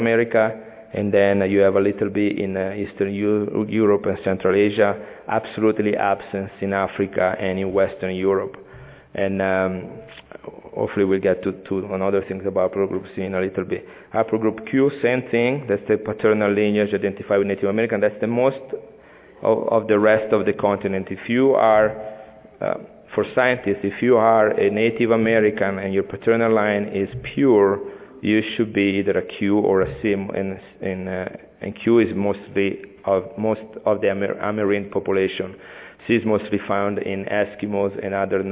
America, and then you have a little bit in Eastern Europe and Central Asia, absolutely absent in Africa and in Western Europe. And hopefully we'll get to another things about haplogroup C in a little bit. Haplogroup Q, same thing. That's the paternal lineage identified with Native American. That's the most of the rest of the continent. If you are, for scientists, if you are a Native American and your paternal line is pure, you should be either a Q or a C, and Q is most of the American population. C is mostly found in Eskimos and other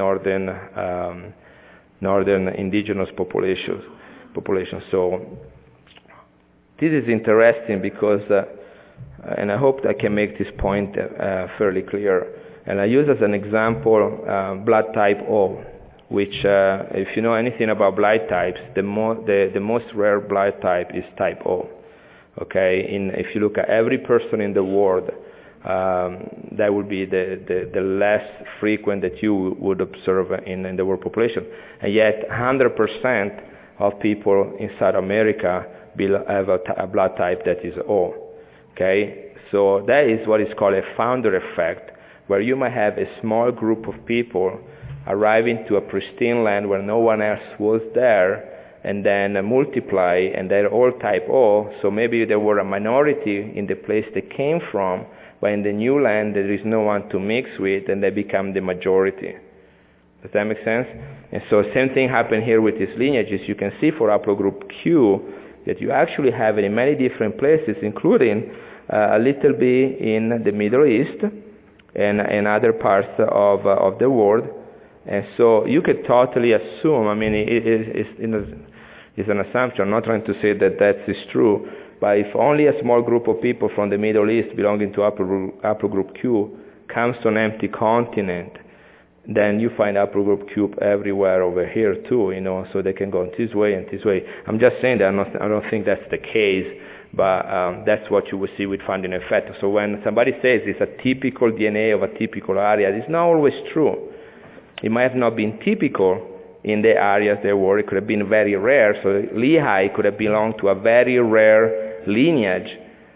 northern indigenous populations. So this is interesting because, and I hope I can make this point fairly clear. And I use as an example blood type O, which, if you know anything about blood types, the most rare blood type is type O. Okay, if you look at every person in the world, that would be the less frequent that you would observe in the world population. And yet 100% of people in South America have a blood type that is O. Okay, so that is what is called a founder effect, where you might have a small group of people arriving to a pristine land where no one else was there, and then multiply, and they're all type O, so maybe there were a minority in the place they came from, but in the new land there is no one to mix with, and they become the majority. Does that make sense? And so same thing happened here with these lineages. You can see for haplogroup Q that you actually have it in many different places, including a little bit in the Middle East and other parts of the world. And so you could totally assume, I mean, it's an assumption. I'm not trying to say that is true, but if only a small group of people from the Middle East belonging to haplogroup Q comes to an empty continent, then you find haplogroup Q everywhere over here too, so they can go this way and this way. I'm just saying that I don't think that's the case, but that's what you will see with founding effect. So when somebody says it's a typical DNA of a typical area, it's not always true. It might have not been typical in the areas they were. It could have been very rare. So Lehi could have belonged to a very rare lineage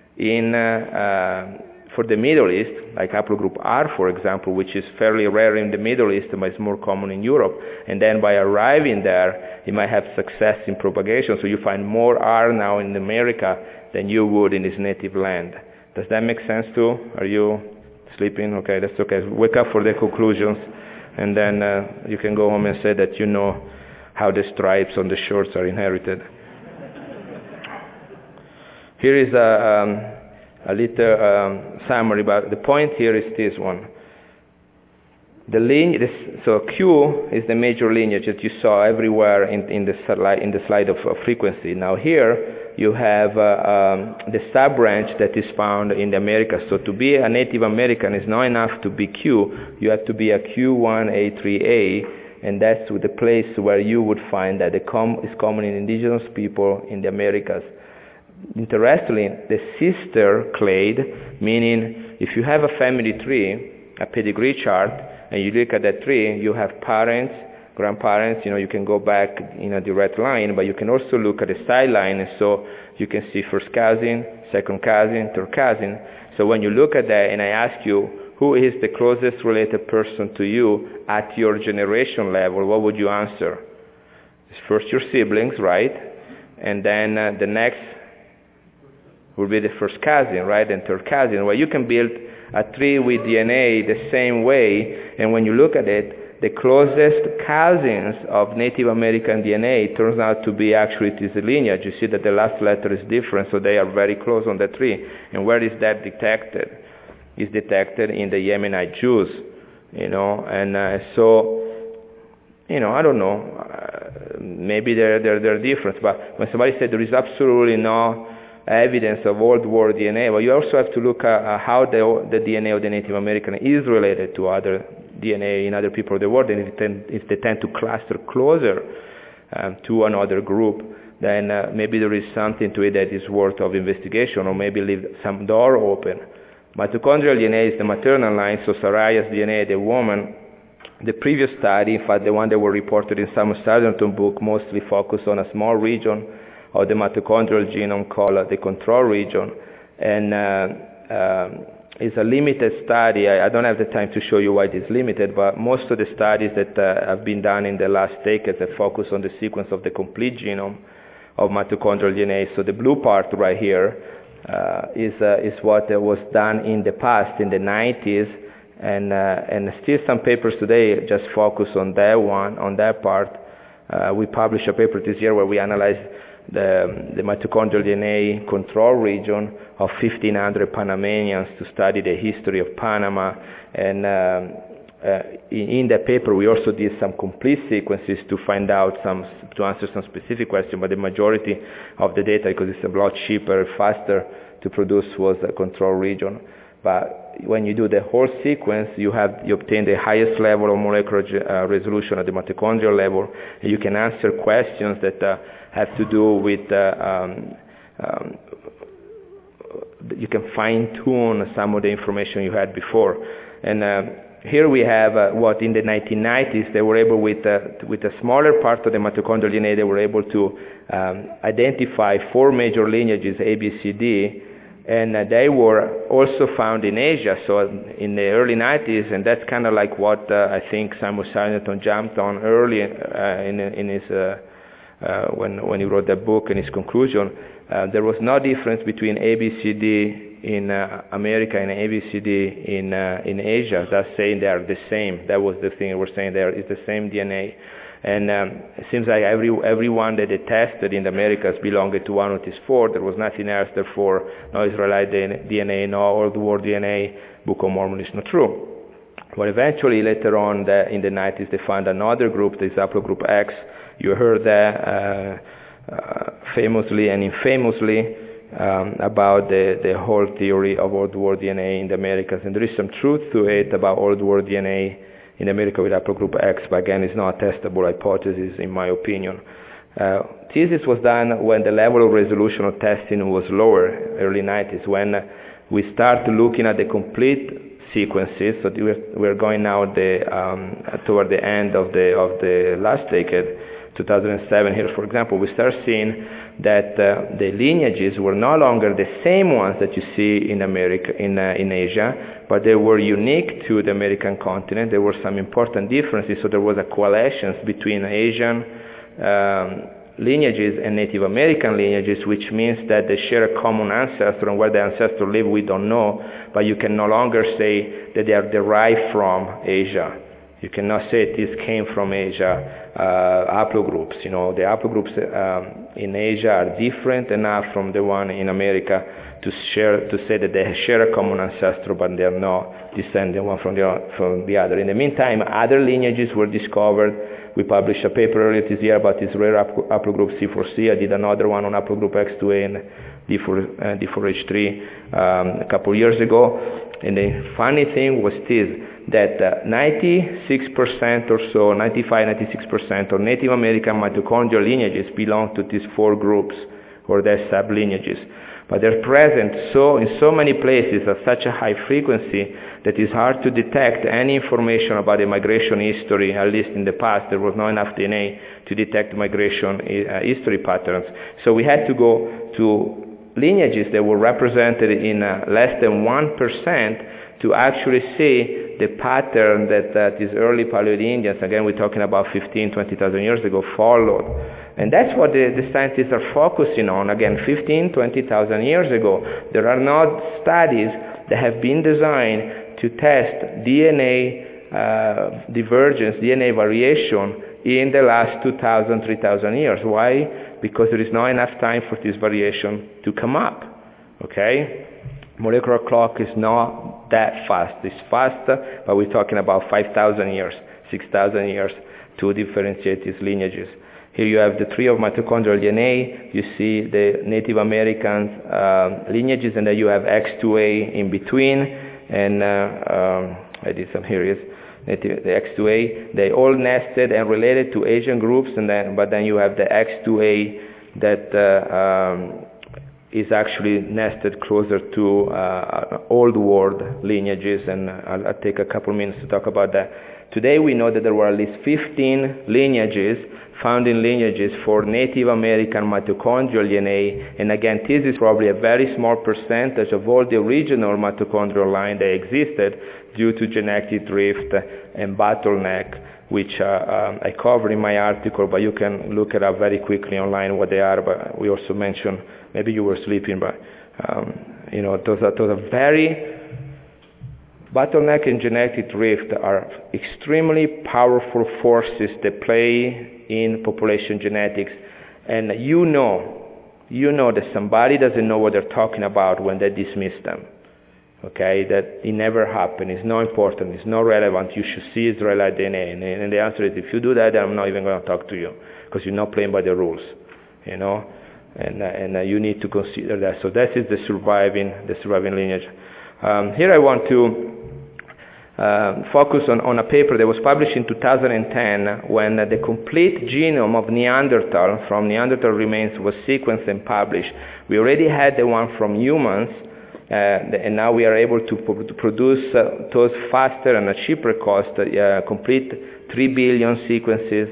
for the Middle East, like haplogroup R, for example, which is fairly rare in the Middle East, but it's more common in Europe. And then by arriving there, it might have success in propagation. So you find more R now in America than you would in its native land. Does that make sense too? Are you sleeping? Okay, that's okay. Wake up for the conclusions, and then you can go home and say that you know how the stripes on the shorts are inherited. Here is a little summary, but the point here is this one. So Q is the major lineage that you saw everywhere in the slide of frequency. Now here you have the sub-branch that is found in the Americas. So to be a Native American is not enough to be Q. You have to be a Q1A3A, and that's the place where you would find that is common in indigenous people in the Americas. Interestingly, the sister clade, meaning if you have a family tree, a pedigree chart, and you look at that tree, you have parents, grandparents, you can go back in a direct line, but you can also look at the sideline, and so you can see first cousin, second cousin, third cousin. So when you look at that and I ask you, who is the closest related person to you at your generation level, what would you answer? It's first your siblings, right? And then the next will be the first cousin, right? And third cousin. Well, you can build a tree with DNA the same way, and when you look at it, the closest cousins of Native American DNA turns out to be actually this lineage. You see that the last letter is different, so they are very close on the tree. And where is that detected? It's detected in the Yemenite Jews, and so, I don't know, maybe they're different, but when somebody said there is absolutely no evidence of old world DNA, well, you also have to look at how the DNA of the Native American is related to other DNA in other people of the world, and if they tend to cluster closer to another group, then maybe there is something to it that is worth of investigation, or maybe leave some door open. Mitochondrial DNA is the maternal line, so Saraya's DNA, the woman, the previous study, in fact the one that were reported in Samuel Sargent's book, mostly focused on a small region of the mitochondrial genome called the control region. And it's a limited study. I don't have the time to show you why it is limited, but most of the studies that have been done in the last decade that focus on the sequence of the complete genome of mitochondrial DNA. So the blue part right here is what was done in the past, in the 90s, and still some papers today just focus on that one, on that part. We published a paper this year where we analyzed the mitochondrial DNA control region of 1,500 Panamanians to study the history of Panama. And in that paper, we also did some complete sequences to find out to answer some specific questions, but the majority of the data, because it's a lot cheaper, faster to produce, was a control region. But when you do the whole sequence, you obtain the highest level of molecular resolution at the mitochondrial level, and you can answer questions that have to do with, you can fine-tune some of the information you had before. And here we have what in the 1990s they were able, with a smaller part of the mitochondrial DNA, they were able to identify 4 major lineages, A, B, C, D, and they were also found in Asia, so in the early 90s, and that's kind of like what I think Simon Simonton jumped on early in his, when he wrote that book, in his conclusion. There was no difference between ABCD in America and ABCD in Asia. That's saying they are the same. That was the thing we're saying there. It's the same DNA. And it seems like everyone that they tested in the Americas belonged to one of these 4. There was nothing else, therefore, no Israelite DNA, no Old World DNA, Book of Mormon is not true. But eventually, later on, in the 90s, they found another group, the haplogroup X. You heard that famously and infamously about the whole theory of Old World DNA in the Americas. And there is some truth to it about Old World DNA in America with haplogroup X, but again, it's not a testable hypothesis in my opinion. This was done when the level of resolution of testing was lower, early 90s, when we start looking at the complete sequences. So we're going now toward the end of the last decade, 2007 here, for example. We start seeing that the lineages were no longer the same ones that you see in America, in Asia, but they were unique to the American continent. There were some important differences, so there was a coalescence between Asian lineages and Native American lineages, which means that they share a common ancestor, and where the ancestor lived we don't know, but you can no longer say that they are derived from Asia. You cannot say this came from Asia, haplogroups. You know, the haplogroups in Asia are different enough from the one in America to say that they share a common ancestor, but they are not descended one from the other. In the meantime, other lineages were discovered. We published a paper earlier this year about this rare haplogroup C4C. I did another one on haplogroup X2A and D4H3 a couple years ago. And the funny thing was this, that 96% or so, 95-96% of Native American mitochondrial lineages belong to these 4 groups, or their sublineages. But they're present in so many places at such a high frequency that it's hard to detect any information about the migration history. At least in the past, there was not enough DNA to detect migration history patterns. So we had to go to lineages that were represented in less than 1% to actually see the pattern that these early Paleo-Indians, again we're talking about 20,000 years ago, followed. And that's what the scientists are focusing on, again 20,000 years ago. There are not studies that have been designed to test DNA divergence, DNA variation in the last 2,000, 3,000 years. Why? Because there is not enough time for this variation to come up, okay? Molecular clock is not that fast. It's fast, but we're talking about 5,000 years, 6,000 years to differentiate these lineages. Here you have the tree of mitochondrial DNA. You see the Native American lineages, and then you have X2A in between. And I did some here. The X2A, they all nested and related to Asian groups, but then you have the X2A that is actually nested closer to old world lineages, and I'll take a couple minutes to talk about that Today we know that there were at least 15 lineages, founding lineages for Native American mitochondrial DNA, and again, this is probably a very small percentage of all the original mitochondrial line that existed due to genetic drift and bottleneck, which I cover in my article, but you can look it up very quickly online what they are. But we also mentioned, maybe you were sleeping, but those are very bottleneck and genetic drift are extremely powerful forces that play in population genetics, and you know that somebody doesn't know what they're talking about when they dismiss them. Okay, that it never happened, it's not important, it's not relevant, you should see Israelite DNA. And the answer is, if you do that, then I'm not even going to talk to you, because you're not playing by the rules, and you need to consider that. So that is the surviving lineage. Here I want to focus on a paper that was published in 2010 when the complete genome of Neanderthal from Neanderthal remains was sequenced and published. We already had the one from humans, and now we are able to produce those faster and at cheaper cost, complete 3 billion sequences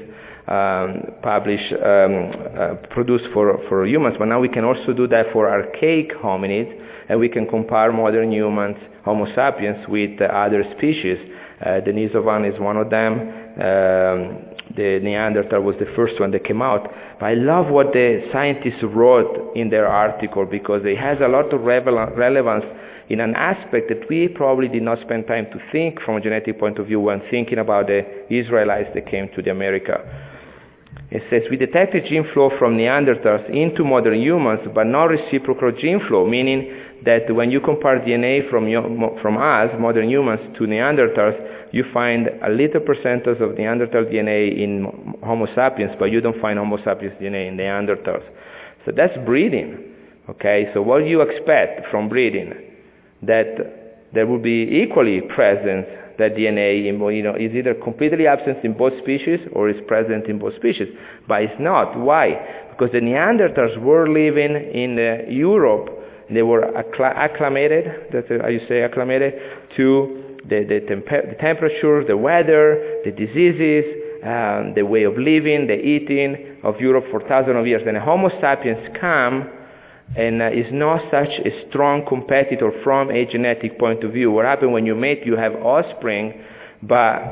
produced for humans. But now we can also do that for archaic hominids, and we can compare modern humans, Homo sapiens, with other species. Denisovan is one of them. The Neanderthal was the first one that came out. But I love what the scientists wrote in their article, because it has a lot of relevance in an aspect that we probably did not spend time to think from a genetic point of view when thinking about the Israelites that came to the America. It says, we detected gene flow from Neanderthals into modern humans, but not reciprocal gene flow, meaning that when you compare DNA from us, modern humans, to Neanderthals, you find a little percentage of Neanderthal DNA in Homo sapiens, but you don't find Homo sapiens DNA in Neanderthals. So that's breeding. Okay, so what do you expect from breeding? That there will be equally present, that DNA is either completely absent in both species or is present in both species. But it's not. Why? Because the Neanderthals were living in Europe. They were acclimated, that's how you say acclimated, to the temperature, the weather, the diseases, the way of living, the eating of Europe for thousands of years. And Homo sapiens come and is not such a strong competitor from a genetic point of view. What happens when you mate, you have offspring, but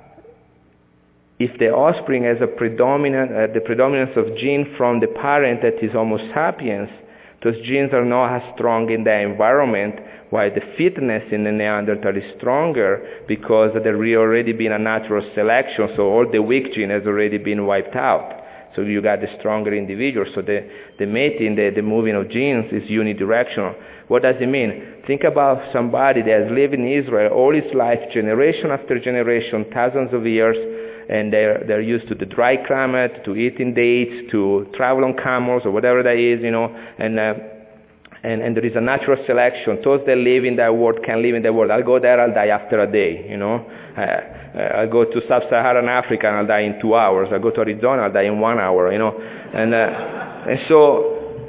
if the offspring has the predominance of gene from the parent that is Homo sapiens, those genes are not as strong in the environment, while the fitness in the Neanderthal is stronger because there has already been a natural selection, so all the weak gene has already been wiped out. So you got the stronger individual. So the mating, the moving of genes is unidirectional. What does it mean? Think about somebody that has lived in Israel all his life, generation after generation, thousands of years, and they're used to the dry climate, to eating dates, to travel on camels or whatever that is, and there is a natural selection. Those that live in that world can live in that world. I'll go there, I'll die after a day, I'll go to sub-Saharan Africa and I'll die in 2 hours. I'll go to Arizona, I'll die in 1 hour, and so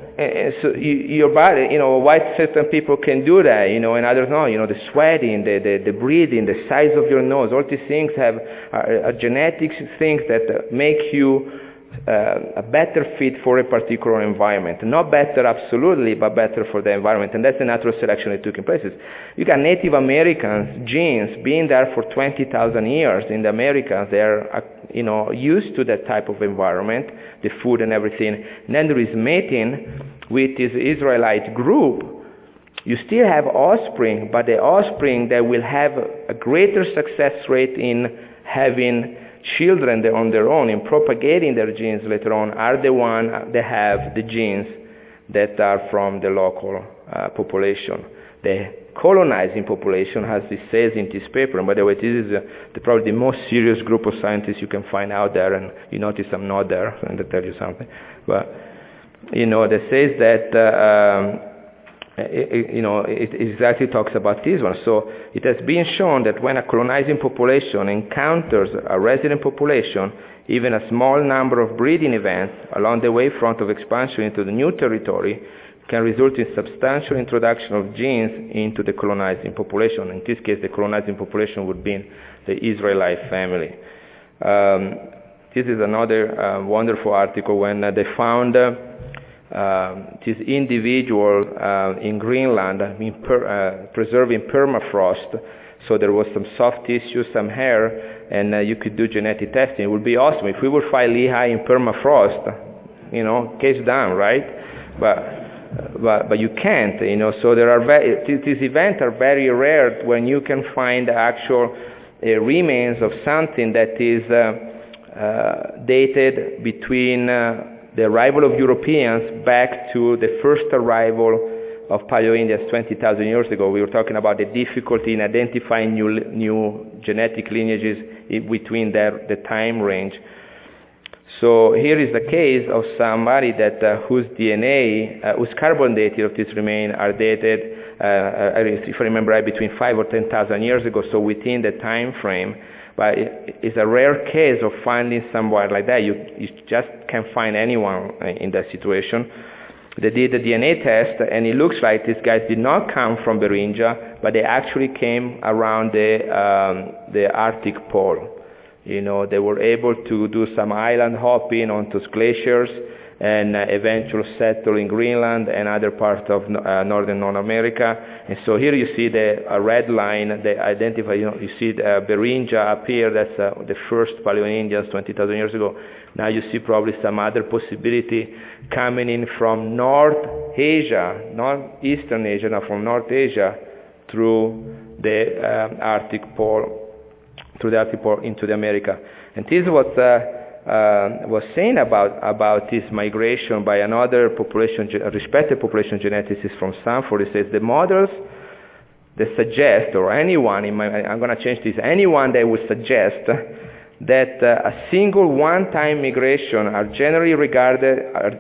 your body, why certain people can do that, and others not. The sweating, the breathing, the size of your nose, all these things have are genetic things that make you a better fit for a particular environment. Not better absolutely, but better for the environment. And that's the natural selection that took in place. You got Native Americans, genes, being there for 20,000 years in the Americas. They're, used to that type of environment, the food and everything. And then there is mating with this Israelite group. You still have offspring, but the offspring that will have a greater success rate in having children on their own, in propagating their genes later on, are the ones that have the genes that are from the local population. The colonizing population, as it says in this paper, and by the way, this is probably the most serious group of scientists you can find out there, and you notice I'm not there, and to tell you something. But, that says that it exactly talks about this one. So it has been shown that when a colonizing population encounters a resident population, even a small number of breeding events along the wavefront of expansion into the new territory can result in substantial introduction of genes into the colonizing population. In this case, the colonizing population would be the Israelite family. This is another wonderful article when they found this individual in Greenland preserved in permafrost. So there was some soft tissue, some hair, and you could do genetic testing. It would be awesome if we would find Lehi in permafrost, case done, right? But you can't, So there are these events are very rare when you can find actual remains of something that is dated between the arrival of Europeans back to the first arrival of Paleo-Indians 20,000 years ago. We were talking about the difficulty in identifying new genetic lineages between the time range. So here is the case of somebody that whose DNA, whose carbon dating of this remain are dated, if I remember right, between 5,000 or 10,000 years ago, so within the time frame. But it's a rare case of finding someone like that. You just can't find anyone in that situation. They did the DNA test, and it looks like these guys did not come from Beringia, but they actually came around the Arctic pole. They were able to do some island hopping onto glaciers and eventually settle in Greenland and other parts of northern North America. And so here you see the red line. They identify, you see Beringia up here. That's the first Paleo-Indians 20,000 years ago. Now you see probably some other possibility coming in from North Asia, not Eastern Asia, no, from North Asia through the Arctic pole, into the America. And this is what was saying about this migration by another respected population geneticist from Stanford. He says the models that suggest, or anyone, I'm going to change this, anyone that would suggest that a single one-time migration are generally regarded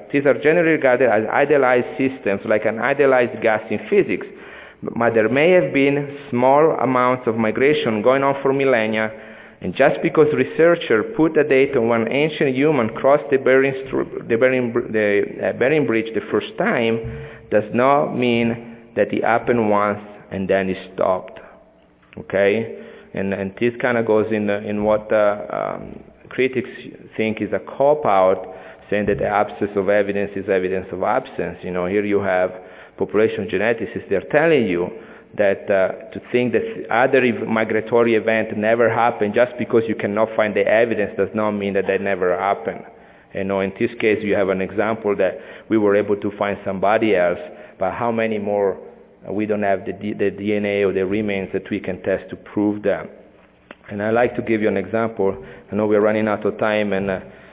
as idealized systems, like an idealized gas in physics. But there may have been small amounts of migration going on for millennia, and just because researchers put a date on when ancient human crossed the Bering Bridge the first time, does not mean that it happened once and then it stopped. Okay, and this kind of goes in what critics think is a cop-out, saying that the absence of evidence is evidence of absence. Here you have population geneticists. They're telling you that to think that other migratory event never happened just because you cannot find the evidence does not mean that never happened. In this case, you have an example that we were able to find somebody else, but how many more? We don't have the DNA or the remains that we can test to prove that. And I'd like to give you an example. I know we're running out of time, and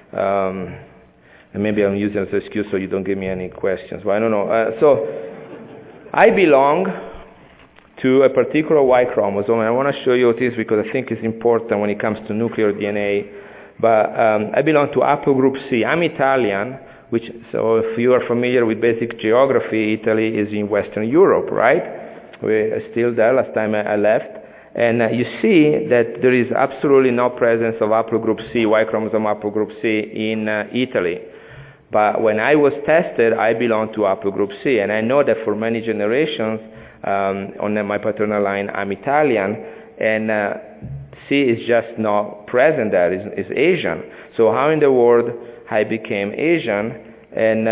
maybe I'm using it as an excuse so you don't give me any questions. But I don't know. So I belong to a particular Y chromosome, and I want to show you this because I think it's important when it comes to nuclear DNA. But I belong to haplogroup C. I'm Italian, so if you are familiar with basic geography, Italy is in Western Europe, right? We're still there. Last time I left. And you see that there is absolutely no presence of haplogroup C, Y chromosome haplogroup C in Italy. But when I was tested, I belonged to haplogroup C, and I know that for many generations on my paternal line, I'm Italian, and C is just not present there. It's Asian. So how in the world I became Asian? And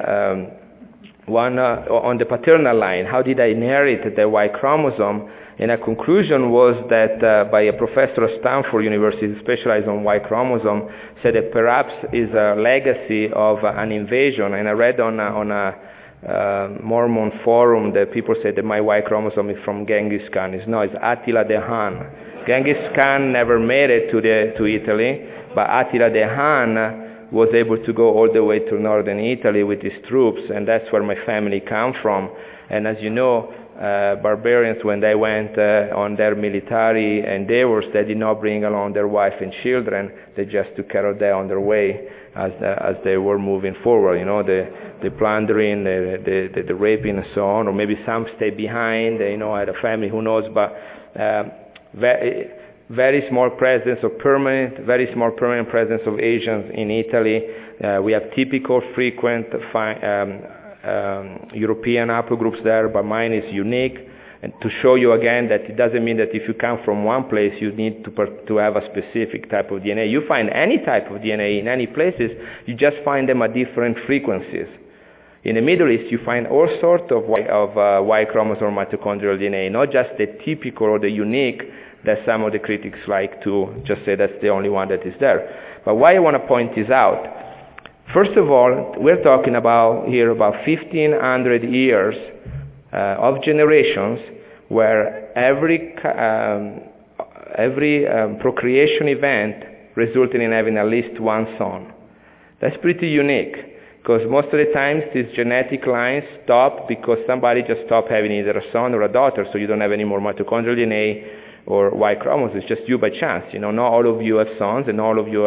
on the paternal line, how did I inherit the Y chromosome? And a conclusion was that by a professor at Stanford University specialized on Y chromosome, said that perhaps is a legacy of an invasion. And I read on a Mormon forum that people said that my Y chromosome is from Genghis Khan. It's Attila the Hun. Genghis Khan never made it to Italy, but Attila the Hun was able to go all the way to northern Italy with his troops, and that's where my family come from. And as you know, barbarians, when they went on their military endeavors, they did not bring along their wife and children. They just took care of them on their way as they were moving forward. The plundering, the raping, and so on. Or maybe some stayed behind. Had a family. Who knows? But very small presence of permanent presence of Asians in Italy. We have typical frequent European haplogroups there, but mine is unique. And to show you again that it doesn't mean that if you come from one place, you need to have a specific type of DNA. You find any type of DNA in any places, you just find them at different frequencies. In the Middle East, you find all sorts of Y chromosome mitochondrial DNA, not just the typical or the unique that some of the critics like to just say that's the only one that is there. But why I want to point this out, first of all, we're talking about here about 1,500 years of generations where every procreation event resulted in having at least one son. That's pretty unique, because most of the times these genetic lines stop because somebody just stopped having either a son or a daughter, so you don't have any more mitochondrial DNA or Y chromosomes. It's just you by chance. Not all of you have sons, and not all of you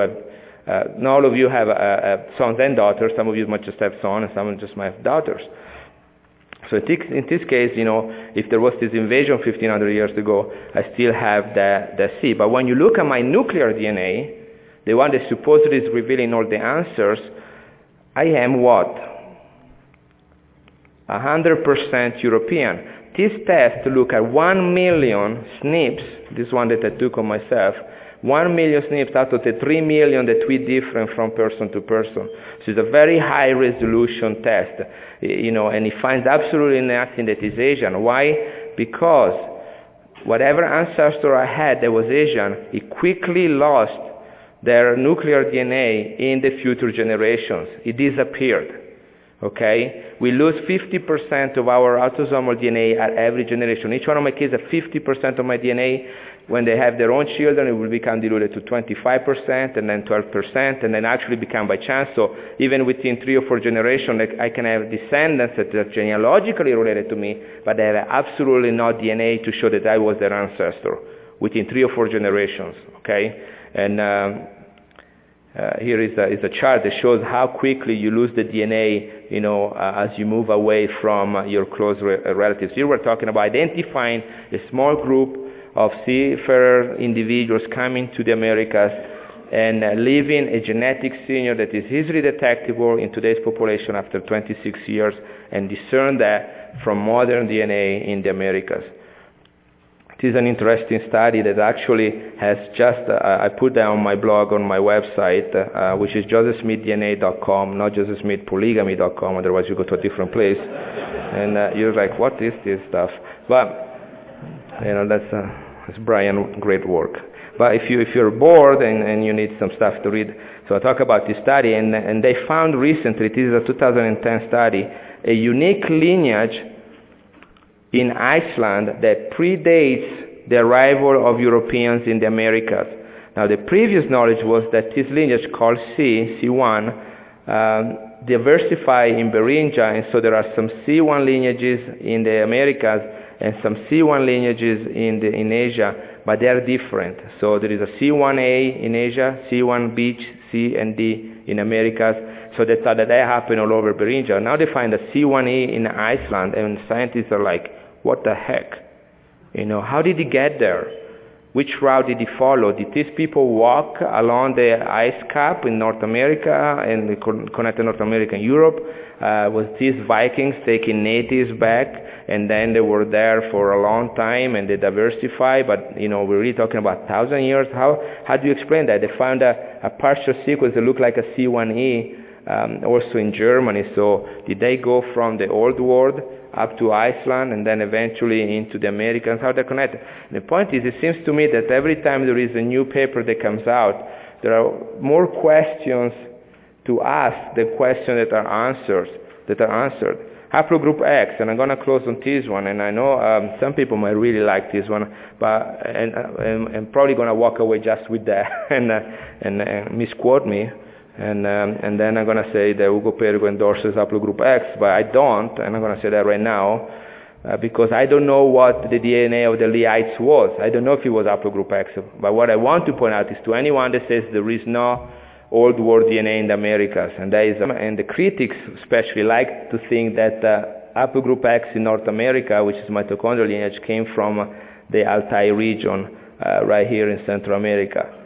have sons and daughters. Some of you might just have sons, and some just might have daughters. So in this case, if there was this invasion 1,500 years ago, I still have the C. But when you look at my nuclear DNA, the one that supposedly is revealing all the answers, I am what? 100% European. This test look at 1 million SNPs, this one that I took on myself, 1 million SNPs out of the 3 million that we different from person to person. So it's a very high resolution test, and it finds absolutely nothing that is Asian. Why? Because whatever ancestor I had that was Asian, it quickly lost their nuclear DNA in the future generations. It disappeared. Okay? We lose 50% of our autosomal DNA at every generation. Each one of my kids have 50% of my DNA. When they have their own children, it will become diluted to 25% and then 12% and then actually become by chance. So even within 3 or 4 generations, I can have descendants that are genealogically related to me, but they have absolutely no DNA to show that I was their ancestor within 3 or 4 generations. Okay? And here is a chart that shows how quickly you lose the DNA, as you move away from your close relatives. Here we're talking about identifying a small group of seafarer individuals coming to the Americas and leaving a genetic signal that is easily detectable in today's population after 26 years and discern that from modern DNA in the Americas. It is an interesting study that actually has just, I put that on my blog, on my website, which is josephsmithdna.com, not josephsmithpolygamy.com, otherwise you go to a different place. And you're like, what is this stuff? But, that's Brian, great work. But if you're bored and you need some stuff to read, so I talk about this study, and they found recently, this is a 2010 study, a unique lineage in Iceland that predates the arrival of Europeans in the Americas. Now, the previous knowledge was that this lineage called C1, diversify in Beringia, and so there are some C1 lineages in the Americas and some C1 lineages in Asia, but they are different. So there is a C1A in Asia, C1 Beach, C and D in Americas. So they thought that happened all over Beringia. Now they find a C1E in Iceland, and scientists are like, what the heck? How did he get there? Which route did he follow? Did these people walk along the ice cap in North America and connected North America and Europe? Was these Vikings taking natives back and then they were there for a long time and they diversified? But, we're really talking about 1,000 years. How do you explain that? They found a partial sequence that looked like a C1E also in Germany. So did they go from the old world up to Iceland and then eventually into the Americas? How they're connected? The point is, it seems to me that every time there is a new paper that comes out, there are more questions to ask than questions that are answered. Haplogroup X, and I'm going to close on this one, and I know some people might really like this one, but I'm probably going to walk away just with that and misquote me. And then I'm going to say that Ugo Perego endorses haplogroup X, but I don't, and I'm going to say that right now, because I don't know what the DNA of the Lehites was. I don't know if it was haplogroup X. But what I want to point out is to anyone that says there is no old world DNA in the Americas, and the critics especially like to think that haplogroup X in North America, which is mitochondrial lineage, came from the Altai region right here in Central America.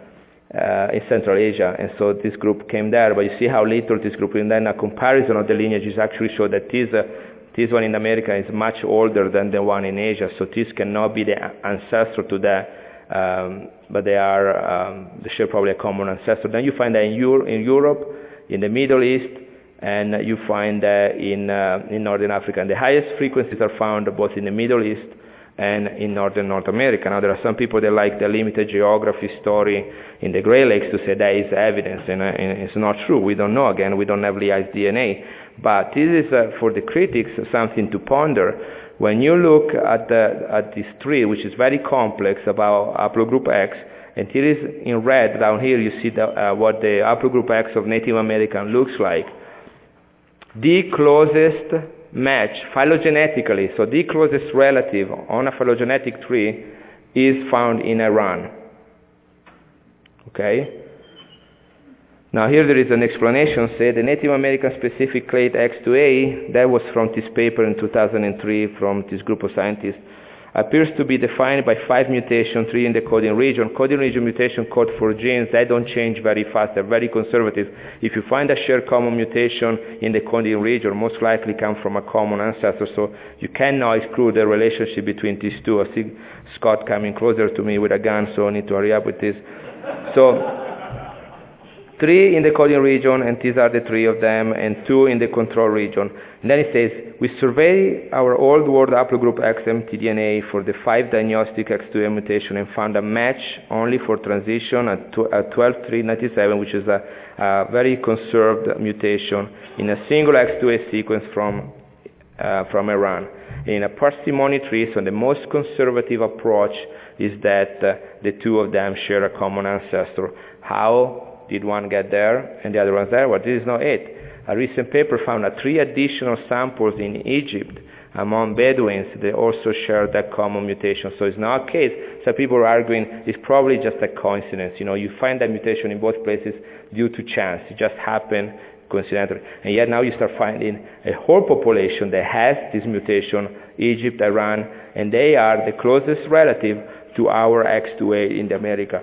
in Central Asia, and so this group came there. But you see how little this group, and then a comparison of the lineages actually showed that this one in America is much older than the one in Asia, so this cannot be the ancestor to that, but they share probably a common ancestor. Then you find that in Europe, in the Middle East, and you find that in Northern Africa. And the highest frequencies are found both in the Middle East and in Northern North America. Now there are some people that like the limited geography story in the Great Lakes to say that is evidence, and it's not true. We don't know. Again, we don't have Lehi's DNA. But this is, for the critics, something to ponder. When you look at this tree, which is very complex about haplogroup X, and here is in red down here, you see what the haplogroup X of Native American looks like. The closest match phylogenetically, so the closest relative on a phylogenetic tree is found in Iran. Okay? Now here there is an explanation, say the Native American specific clade X2A, that was from this paper in 2003 from this group of scientists, appears to be defined by 5 mutations, 3 in the coding region. Coding region mutation code for genes that don't change very fast, they're very conservative. If you find a shared common mutation in the coding region, most likely come from a common ancestor, so you cannot exclude the relationship between these two. I see Scott coming closer to me with a gun, so I need to hurry up with this. So 3 in the coding region, and these are the 3 of them, and 2 in the control region. And then it says, we survey our old world haplogroup X mtDNA for the 5 diagnostic X2A mutation and found a match only for transition at 12.397, which is a very conserved mutation in a single X2A sequence from Iran. In a parsimony tree, so the most conservative approach is that the 2 of them share a common ancestor. How did one get there and the other one's there? Well, this is not it. A recent paper found that 3 additional samples in Egypt among Bedouins, they also share that common mutation. So it's not a case. So people are arguing it's probably just a coincidence. You know, you find that mutation in both places due to chance. It just happened coincidentally. And yet now you start finding a whole population that has this mutation, Egypt, Iran, and they are the closest relative to our X2A in the America.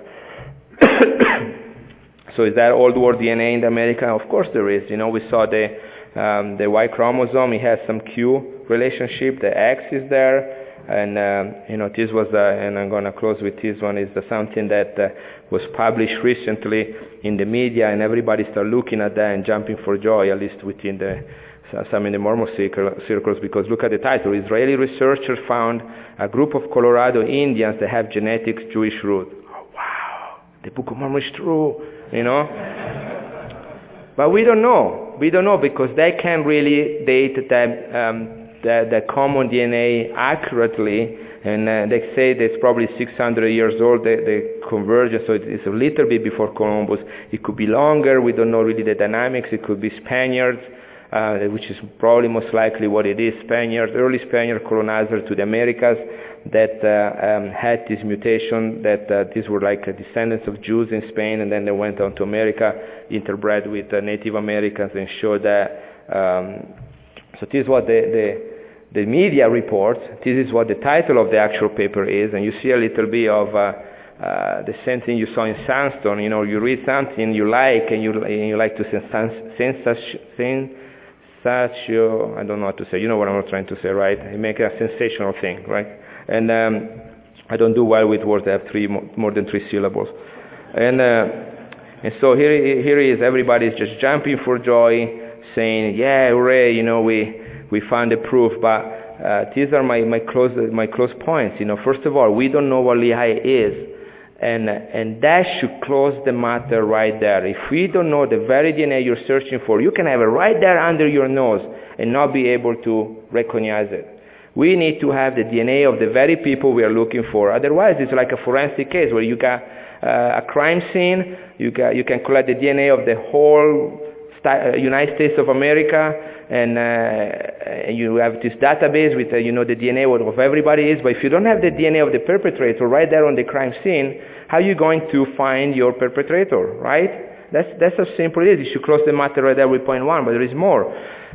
So is that old world DNA in the America? Of course there is. You know, we saw the Y chromosome. It has some Q relationship. The X is there, and you know, this was and I'm going to close with this one. Is something that was published recently in the media, and everybody started looking at that and jumping for joy, at least within some in the Mormon circles, because look at the title. Israeli researchers found a group of Colorado Indians that have genetics Jewish root. Oh, wow, the Book of Mormon is true. You know, but we don't know. We don't know because they can't really date the common DNA accurately, and they say that it's probably 600 years old, the convergence, so it's a little bit before Columbus. It could be longer. We don't know really the dynamics. It could be Spaniards, which is probably most likely what it is. Spaniards, early Spaniard colonizers to the Americas that had this mutation, that these were like descendants of Jews in Spain, and then they went on to America, interbred with Native Americans, and showed that. So this is what the media reports. This is what the title of the actual paper is, and you see a little bit of the same thing you saw in Sandstone. You know, you read something you like, and you like to I don't know what to say. You know what I'm trying to say, right? You make a sensational thing, right? And I don't do well with words that have more than 3 syllables. And so here is everybody's just jumping for joy, saying, "Yeah, hooray! You know, we found the proof." But these are my close points. You know, first of all, we don't know what Lehi is, and that should close the matter right there. If we don't know the very DNA you're searching for, you can have it right there under your nose and not be able to recognize it. We need to have the DNA of the very people we are looking for. Otherwise, it's like a forensic case where you got a crime scene, you can collect the DNA of the whole United States of America, and you have this database with the DNA of everybody is. But if you don't have the DNA of the perpetrator right there on the crime scene, how are you going to find your perpetrator, right? That's how simple it is. You should close the matter right there with point 1, but there is more.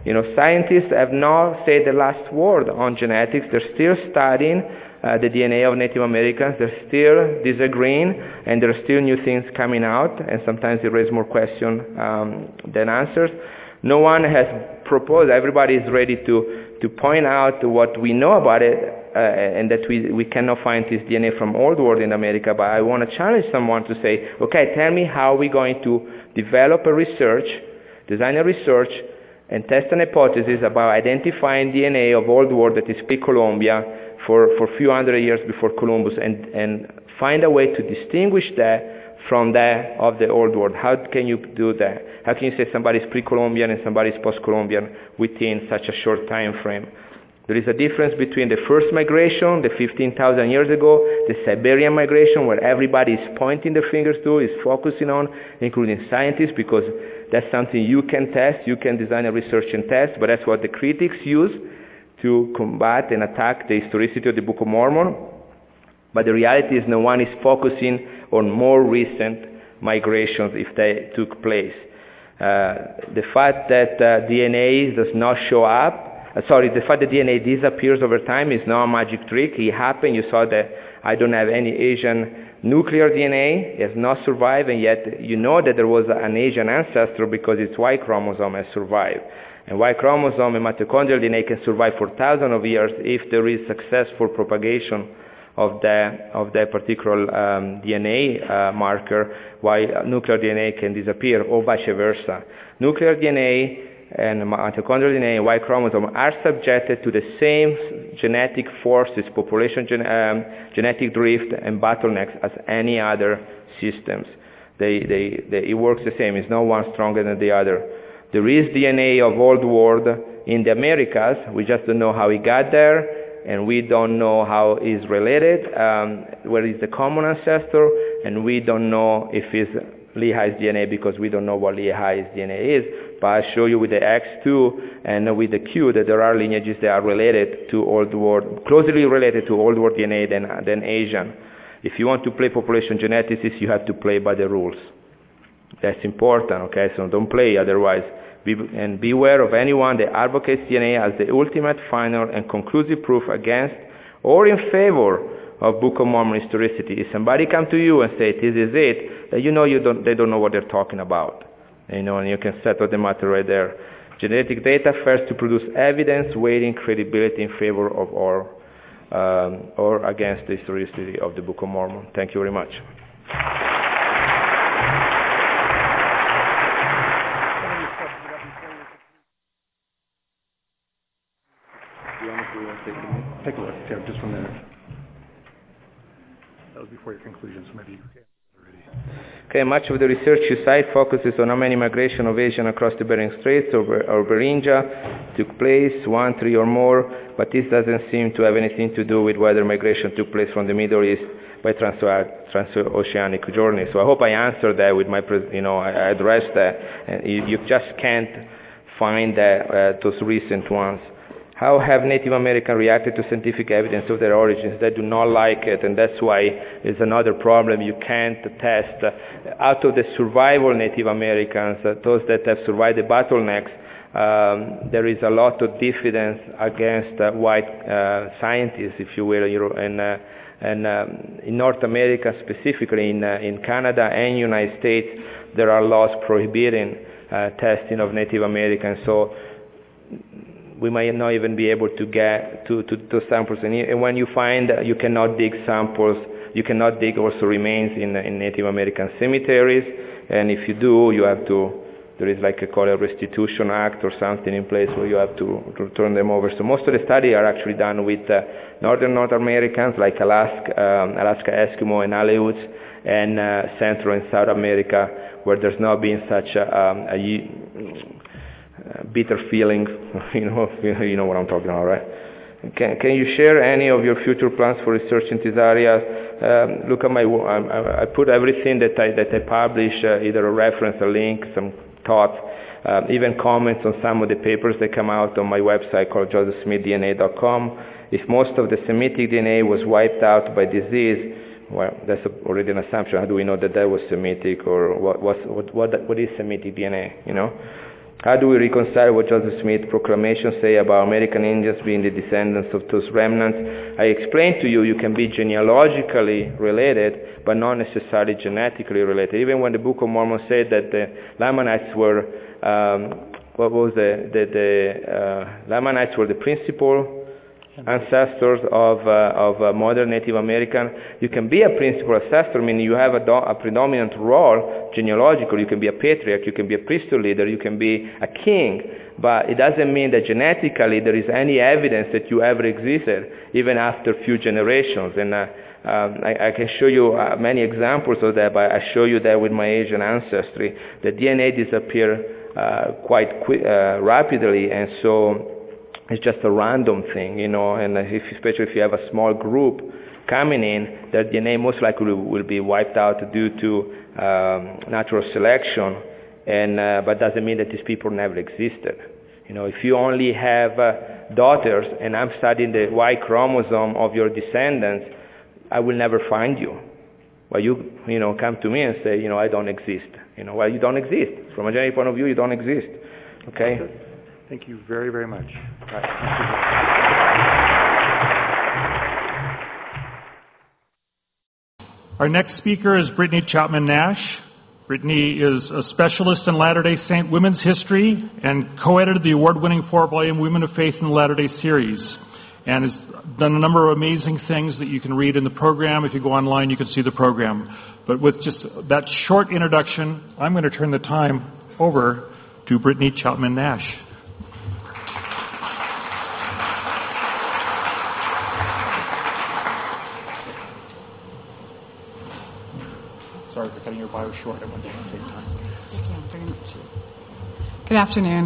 Scientists have not said the last word on genetics. They're still studying the DNA of Native Americans. They're still disagreeing, and there are still new things coming out, and sometimes they raise more questions than answers. No one has proposed. Everybody is ready to point out what we know about it, and that we cannot find this DNA from Old World in America. But I want to challenge someone to say, okay, tell me how we're going to develop a research, design a research, and test an hypothesis about identifying DNA of Old World that is pre-Columbia for a few hundred years before Columbus, and find a way to distinguish that from that of the Old World. How can you do that? How can you say somebody is pre-Columbian and somebody is post-Columbian within such a short time frame? There is a difference between the first migration, the 15,000 years ago, the Siberian migration, where everybody is pointing their fingers to, is focusing on, including scientists, because that's something you can test, you can design a research and test, but that's what the critics use to combat and attack the historicity of the Book of Mormon. But the reality is no one is focusing on more recent migrations if they took place. The fact that DNA does not show up, the fact that DNA disappears over time is not a magic trick. It happened. You saw that I don't have any Asian nuclear DNA. It has not survived, and yet you know that there was an Asian ancestor because its Y chromosome has survived. And Y chromosome and mitochondrial DNA can survive for thousands of years if there is successful propagation of that particular DNA marker, while nuclear DNA can disappear, or vice versa. Nuclear DNA and mitochondrial DNA and Y chromosome are subjected to the same genetic forces, population genetic drift and bottlenecks as any other systems. It works the same. It's no one stronger than the other. There is DNA of Old World in the Americas. We just don't know how it got there, and we don't know how it's related, where is the common ancestor, and we don't know if it's Lehi's DNA because we don't know what Lehi's DNA is. But I'll show you with the X2 and with the Q that there are lineages that are related to Old World, closely related to Old World DNA than Asian. If you want to play population geneticists, you have to play by the rules. That's important, okay? So don't play otherwise. And beware of anyone that advocates DNA as the ultimate, final, and conclusive proof against or in favor of Book of Mormon historicity. If somebody come to you and say, this is it, then you know they don't know what they're talking about. And you can settle the matter right there. Genetic data first to produce evidence weighing credibility in favor of or against the historicity of the Book of Mormon. Thank you very much. Take a look, Tim, just 1 minute. That was before your conclusion, so maybe you can already. Okay, much of the research you cite focuses on how many migration of Asian across the Bering Straits or Beringia took place, 1, 3, or more, but this doesn't seem to have anything to do with whether migration took place from the Middle East by transoceanic journey. So I hope I answered that with my, I addressed that. And you just can't find those recent ones. How have Native Americans reacted to scientific evidence of their origins? They do not like it, and that's why it's another problem. You can't test. Out of the survival Native Americans, those that have survived the bottlenecks, there is a lot of diffidence against white scientists, if you will, and in North America, specifically in Canada and United States, there are laws prohibiting testing of Native Americans. So we might not even be able to get to samples. And when you find you cannot dig samples, you cannot dig also remains in Native American cemeteries. And if you do, you have to, there is like a restitution act or something in place where you have to turn them over. So most of the studies are actually done with northern North Americans like Alaska Eskimo and Aleuts, and Central and South America, where there's not been such a bitter feeling, you know what I'm talking about, right? Can you share any of your future plans for research in this area? Look at I put everything that I publish, either a reference, a link, some thoughts, even comments on some of the papers that come out on my website called josephsmithdna.com. If most of the Semitic DNA was wiped out by disease, well, that's already an assumption. How do we know that was Semitic, or what is Semitic DNA, How do we reconcile what Joseph Smith's proclamations say about American Indians being the descendants of those remnants? I explained to you, you can be genealogically related, but not necessarily genetically related. Even when the Book of Mormon said that the Lamanites were, Lamanites were the principal ancestors of modern Native American. You can be a principal ancestor, meaning you have a predominant role genealogical. You can be a patriarch, you can be a priesthood leader, you can be a king, but it doesn't mean that genetically there is any evidence that you ever existed, even after a few generations. And I can show you many examples of that, but I show you that with my Asian ancestry. The DNA disappear quite rapidly, and so it's just a random thing, and especially if you have a small group coming in, their DNA most likely will be wiped out due to natural selection, but doesn't mean that these people never existed. If you only have daughters and I'm studying the Y chromosome of your descendants, I will never find you. Well, you come to me and say, I don't exist. Well, you don't exist. From a genetic point of view, you don't exist. Okay? Thank you very, very much. Our next speaker is Brittany Chapman Nash. Brittany is a specialist in Latter-day Saint women's history and co-edited the award-winning 4-volume Women of Faith in the Latter-day series, and has done a number of amazing things that you can read in the program. If you go online, you can see the program. But with just that short introduction, I'm going to turn the time over to Brittany Chapman Nash. Sorry for cutting your bio short. I want to take time. Thank you very much. Good afternoon.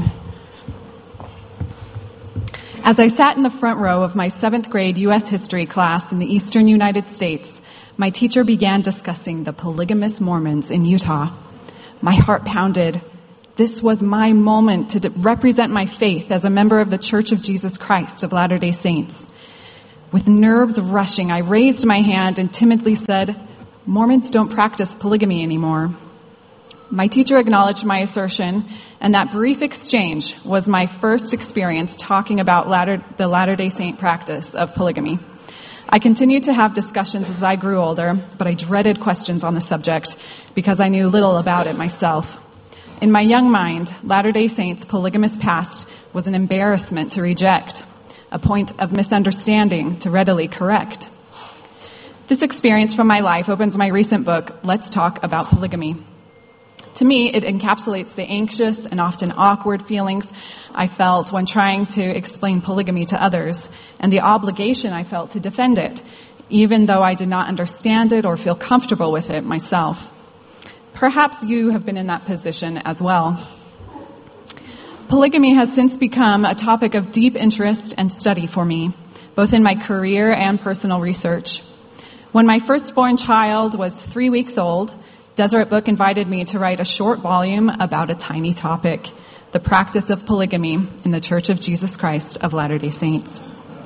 As I sat in the front row of my 7th grade U.S. history class in the eastern United States, my teacher began discussing the polygamous Mormons in Utah. My heart pounded. This was my moment to represent my faith as a member of the Church of Jesus Christ of Latter-day Saints. With nerves rushing, I raised my hand and timidly said, "Mormons don't practice polygamy anymore." My teacher acknowledged my assertion, and that brief exchange was my first experience talking about the Latter-day Saint practice of polygamy. I continued to have discussions as I grew older, but I dreaded questions on the subject because I knew little about it myself. In my young mind, Latter-day Saints' polygamous past was an embarrassment to reject, a point of misunderstanding to readily correct. This experience from my life opens my recent book, Let's Talk About Polygamy. To me, it encapsulates the anxious and often awkward feelings I felt when trying to explain polygamy to others, and the obligation I felt to defend it, even though I did not understand it or feel comfortable with it myself. Perhaps you have been in that position as well. Polygamy has since become a topic of deep interest and study for me, both in my career and personal research. When my firstborn child was 3 weeks old, Deseret Book invited me to write a short volume about a tiny topic, the practice of polygamy in the Church of Jesus Christ of Latter-day Saints.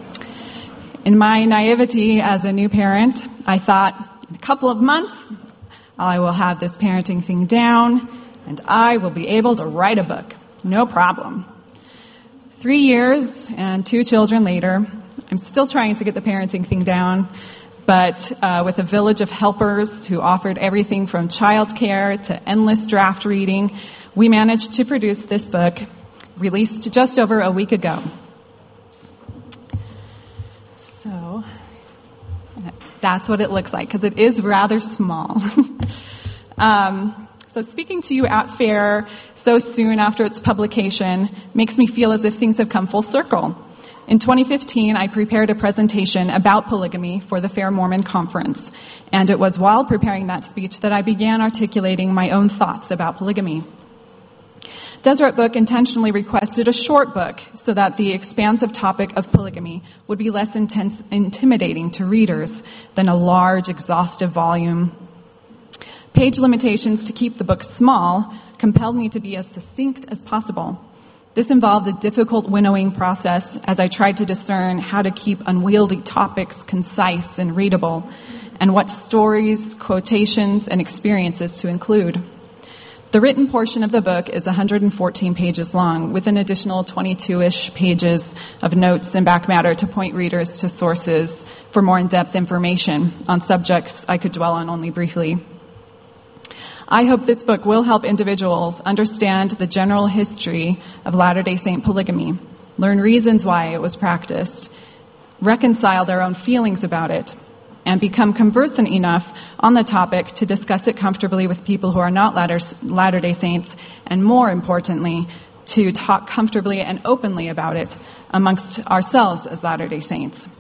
In my naivety as a new parent, I thought, in a couple of months, I will have this parenting thing down, and I will be able to write a book. No problem. 3 years and 2 children later, I'm still trying to get the parenting thing down, but with a village of helpers who offered everything from childcare to endless draft reading, we managed to produce this book, released just over a week ago. So that's what it looks like, because it is rather small. So speaking to you at FAIR so soon after its publication makes me feel as if things have come full circle. In 2015, I prepared a presentation about polygamy for the FAIR Mormon Conference, and it was while preparing that speech that I began articulating my own thoughts about polygamy. Deseret Book intentionally requested a short book so that the expansive topic of polygamy would be less intimidating to readers than a large, exhaustive volume. Page limitations to keep the book small compelled me to be as succinct as possible. This involved a difficult winnowing process as I tried to discern how to keep unwieldy topics concise and readable, and what stories, quotations, and experiences to include. The written portion of the book is 114 pages long, with an additional 22-ish pages of notes and back matter to point readers to sources for more in-depth information on subjects I could dwell on only briefly. I hope this book will help individuals understand the general history of Latter-day Saint polygamy, learn reasons why it was practiced, reconcile their own feelings about it, and become conversant enough on the topic to discuss it comfortably with people who are not Latter-day Saints, and more importantly, to talk comfortably and openly about it amongst ourselves as Latter-day Saints.